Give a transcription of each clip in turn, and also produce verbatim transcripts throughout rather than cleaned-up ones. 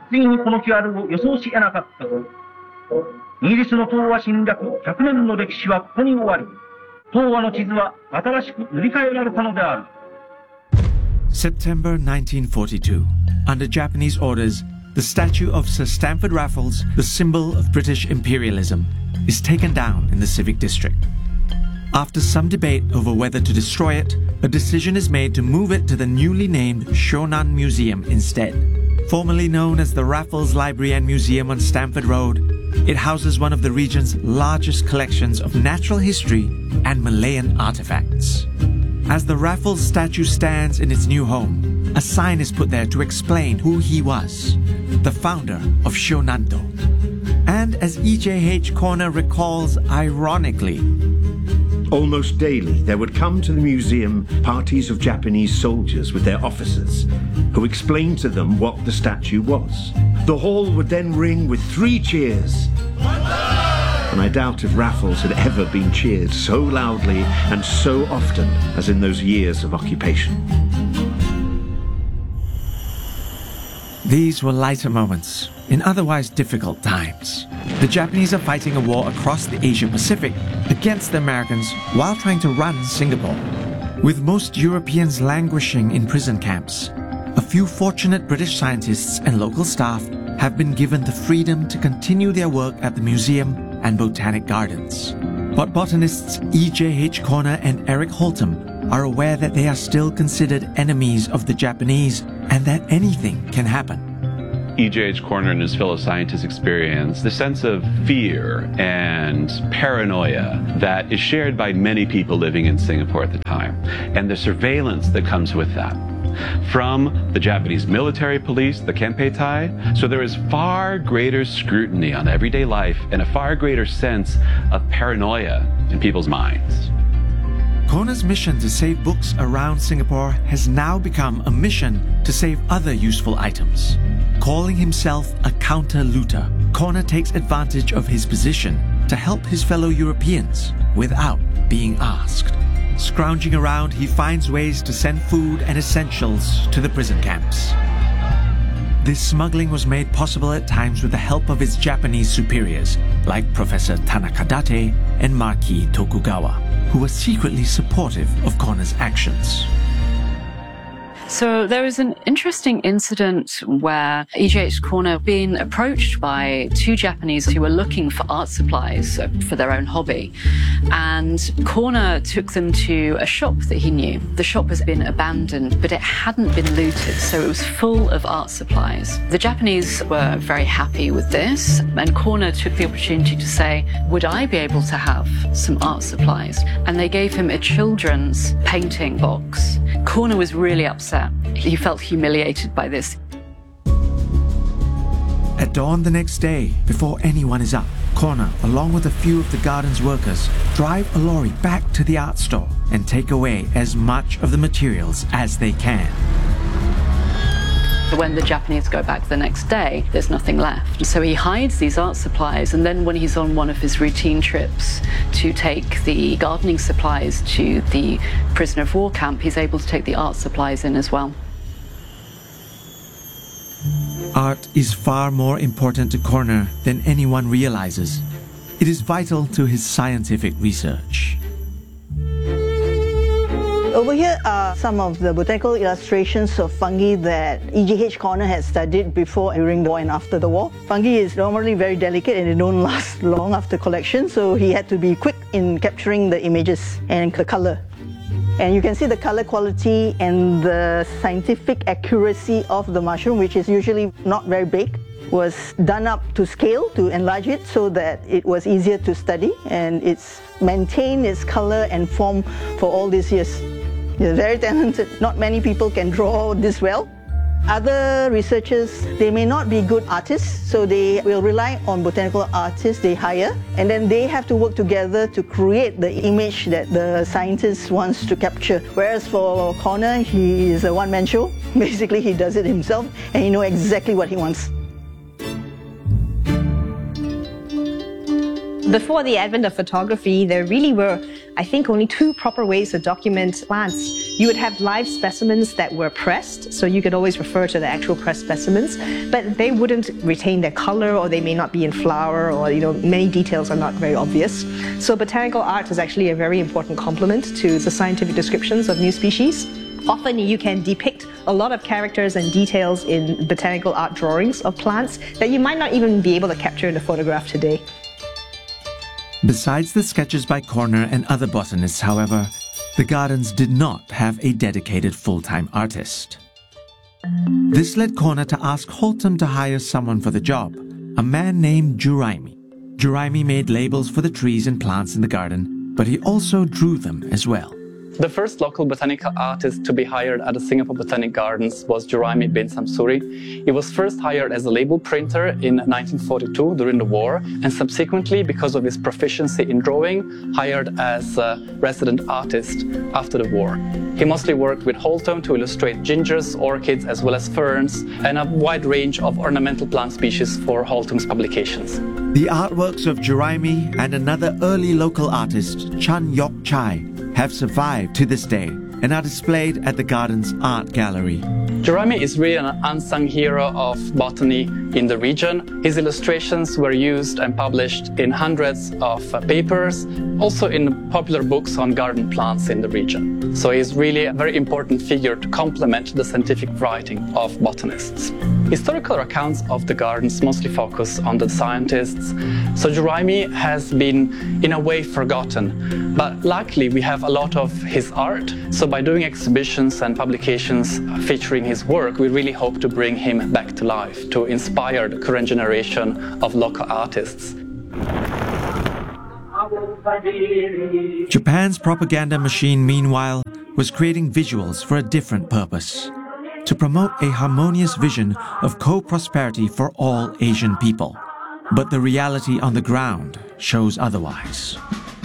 次にこの木あるを予想し得なかったぞ。イギリスの東亜侵略ひゃくねんの歴史はここに終わり、東亜の地図は新しく塗り替えられたのである。 September nineteen forty-two. Under Japanese orders, the statue of Sir Stamford Raffles, the symbol of British imperialism, is taken down in the Civic District. After some debate over whether to destroy it, a decision is made to move it to the newly named Shonan Museum instead. Formerly known as the Raffles Library and Museum on Stamford Road, it houses one of the region's largest collections of natural history and Malayan artifacts. As the Raffles statue stands in its new home, a sign is put there to explain who he was, the founder of Shonanto. And as E J H Corner recalls ironically, almost daily there would come to the museum parties of Japanese soldiers with their officers, who explained to them what the statue was. The hall would then ring with three cheers. And I doubt if Raffles had ever been cheered so loudly and so often as in those years of occupation. These were lighter moments in otherwise difficult times. The Japanese are fighting a war across the Asia-Pacific against the Americans while trying to run Singapore. With most Europeans languishing in prison camps, a few fortunate British scientists and local staff have been given the freedom to continue their work at the museum and botanic gardens. But botanists E J H Corner and Eric Holtham are aware that they are still considered enemies of the Japanese and that anything can happen. E J H Corner and his fellow scientists experience the sense of fear and paranoia that is shared by many people living in Singapore at the time, and the surveillance that comes with that. From the Japanese military police, the Kempeitai, so there is far greater scrutiny on everyday life and a far greater sense of paranoia in people's minds. Corner's mission to save books around Singapore has now become a mission to save other useful items. Calling himself a counter-looter, Corner takes advantage of his position to help his fellow Europeans without being asked. Scrounging around, he finds ways to send food and essentials to the prison camps. This smuggling was made possible at times with the help of his Japanese superiors, like Professor Tanaka Date and Marquis Tokugawa, who were secretly supportive of Corner's actions. So there was an interesting incident where E J H Corner being approached by two Japanese who were looking for art supplies for their own hobby. And Corner took them to a shop that he knew. The shop has been abandoned, but it hadn't been looted, so it was full of art supplies. The Japanese were very happy with this, and Corner took the opportunity to say, would I be able to have some art supplies? And they gave him a children's painting box. Corner was really upset. He felt humiliated by this. At dawn the next day, before anyone is up, Corner, along with a few of the garden's workers, drive a lorry back to the art store and take away as much of the materials as they can. When the Japanese go back the next day, there's nothing left. So he hides these art supplies, and then when he's on one of his routine trips to take the gardening supplies to the prisoner of war camp, he's able to take the art supplies in as well. Art is far more important to Corner than anyone realizes. It is vital to his scientific research. Over here are some of the botanical illustrations of fungi that E J H Corner had studied before, during the war and after the war. Fungi is normally very delicate and they don't last long after collection, so he had to be quick in capturing the images and the color. And you can see the color quality and the scientific accuracy of the mushroom, which is usually not very big, was done up to scale to enlarge it so that it was easier to study, and it's maintained its color and form for all these years. He's very talented. Not many people can draw this well. Other researchers, they may not be good artists, so they will rely on botanical artists they hire, and then they have to work together to create the image that the scientist wants to capture. Whereas for Corner, he is a one-man show. Basically, he does it himself, and he knows exactly what he wants. Before the advent of photography, there really were I think, only two proper ways to document plants. You would have live specimens that were pressed, so you could always refer to the actual pressed specimens, but they wouldn't retain their color, or they may not be in flower, or, you know, many details are not very obvious. So botanical art is actually a very important complement to the scientific descriptions of new species. Often you can depict a lot of characters and details in botanical art drawings of plants that you might not even be able to capture in a photograph today. Besides the sketches by Corner and other botanists, however, the gardens did not have a dedicated full-time artist. This led Corner to ask Holtom to hire someone for the job, a man named Juraimi. Juraimi made labels for the trees and plants in the garden, but he also drew them as well. The first local botanical artist to be hired at the Singapore Botanic Gardens was Juraimi bin Samsuri. He was first hired as a label printer in nineteen forty-two during the war, and subsequently, because of his proficiency in drawing, hired as a resident artist after the war. He mostly worked with Holtom to illustrate gingers, orchids, as well as ferns, and a wide range of ornamental plant species for Holtom's publications. The artworks of Juraimi and another early local artist, Chan Yok Chai, have survived to this day and are displayed at the garden's art gallery. Juraimi is really an unsung hero of botany in the region. His illustrations were used and published in hundreds of uh, papers, also in popular books on garden plants in the region. So he's really a very important figure to complement the scientific writing of botanists. Historical accounts of the gardens mostly focus on the scientists, so Juraimi has been in a way forgotten. But luckily we have a lot of his art, so by doing exhibitions and publications featuring his work, we really hope to bring him back to life, to inspire the current generation of local artists. Japan's propaganda machine, meanwhile, was creating visuals for a different purpose: to promote a harmonious vision of co-prosperity for all Asian people. But the reality on the ground shows otherwise.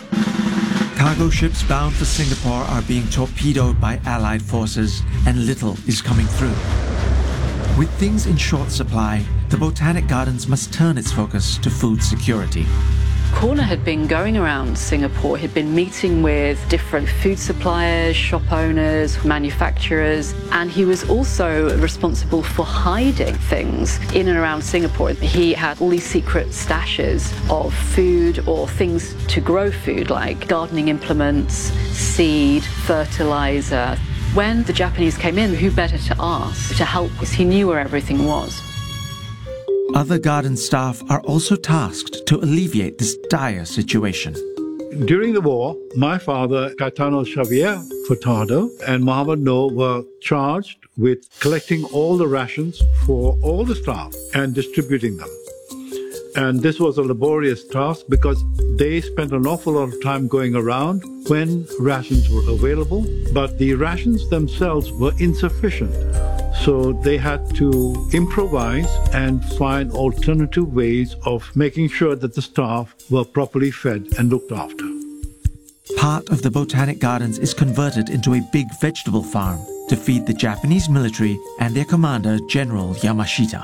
Cargo ships bound for Singapore are being torpedoed by Allied forces, and little is coming through. With things in short supply, the Botanic Gardens must turn its focus to food security. Corner had been going around Singapore, he'd been meeting with different food suppliers, shop owners, manufacturers, and he was also responsible for hiding things in and around Singapore. He had all these secret stashes of food or things to grow food, like gardening implements, seed, fertilizer. When the Japanese came in, who better to ask to help, because he knew where everything was. Other garden staff are also tasked to alleviate this dire situation. During the war, my father, Caetano Xavier Furtado, and Mohammed Noor were charged with collecting all the rations for all the staff and distributing them. And this was a laborious task because they spent an awful lot of time going around when rations were available, but the rations themselves were insufficient. So they had to improvise and find alternative ways of making sure that the staff were properly fed and looked after. Part of the Botanic Gardens is converted into a big vegetable farm to feed the Japanese military and their commander, General Yamashita.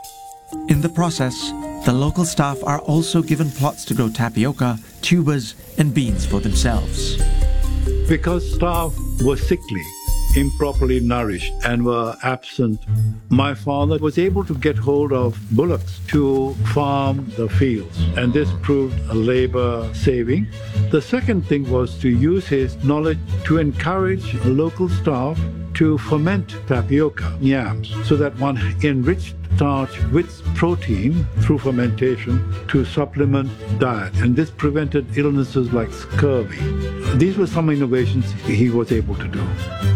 In the process, the local staff are also given plots to grow tapioca, tubers, and beans for themselves. Because staff were sickly, improperly nourished, and were absent, my father was able to get hold of bullocks to farm the fields, and this proved a labor saving. The second thing was to use his knowledge to encourage local staff to ferment tapioca yams so that one enriched starch with protein through fermentation to supplement diet, and this prevented illnesses like scurvy. These were some innovations he was able to do.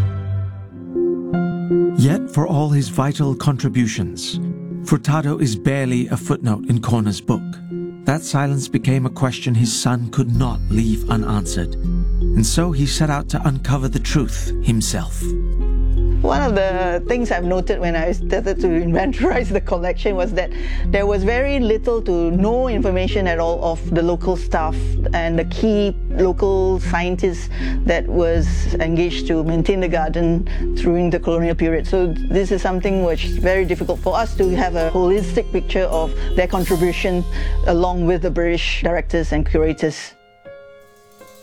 Yet, for all his vital contributions, Furtado is barely a footnote in Corner's book. That silence became a question his son could not leave unanswered, and so he set out to uncover the truth himself. One of the things I've noted when I started to inventorize the collection was that there was very little to no information at all of the local staff and the key local scientists that was engaged to maintain the garden during the colonial period. So this is something which is very difficult for us to have a holistic picture of their contribution along with the British directors and curators.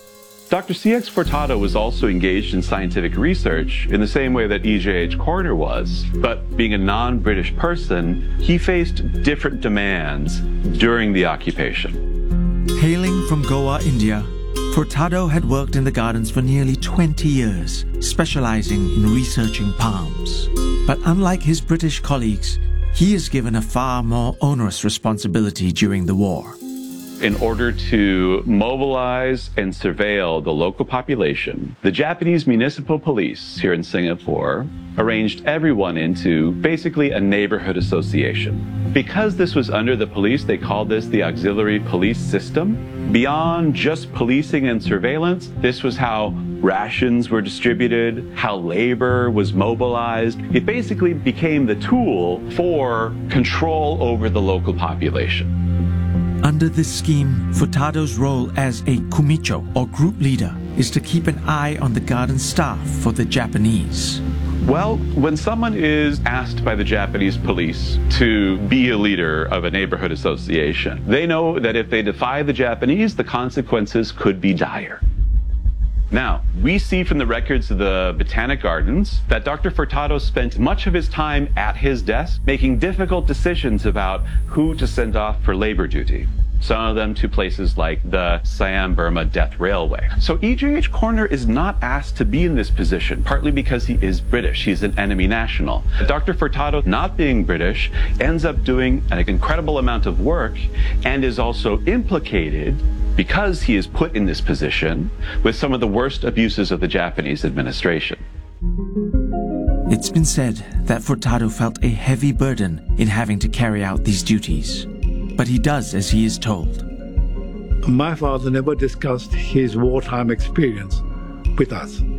Doctor C X Furtado was also engaged in scientific research in the same way that E J H Corner was, but being a non-British person, he faced different demands during the occupation. Hailing from Goa, India, Furtado had worked in the gardens for nearly twenty years, specializing in researching palms. But unlike his British colleagues, he is given a far more onerous responsibility during the war. In order to mobilize and surveil the local population, the Japanese municipal police here in Singapore arranged everyone into basically a neighborhood association. Because this was under the police, they called this the auxiliary police system. Beyond just policing and surveillance, this was how rations were distributed, how labor was mobilized. It basically became the tool for control over the local population. Under this scheme, Furtado's role as a kumicho, or group leader, is to keep an eye on the garden staff for the Japanese. Well, when someone is asked by the Japanese police to be a leader of a neighborhood association, they know that if they defy the Japanese, the consequences could be dire. Now, we see from the records of the Botanic Gardens that Doctor Furtado spent much of his time at his desk making difficult decisions about who to send off for labor duty. Some of them to places like the Siam-Burma Death Railway. So E J H Corner is not asked to be in this position, partly because he is British. He's an enemy national. Doctor Furtado, not being British, ends up doing an incredible amount of work and is also implicated, because he is put in this position, with some of the worst abuses of the Japanese administration. It's been said that Furtado felt a heavy burden in having to carry out these duties, but he does as he is told. My father never discussed his wartime experience with us.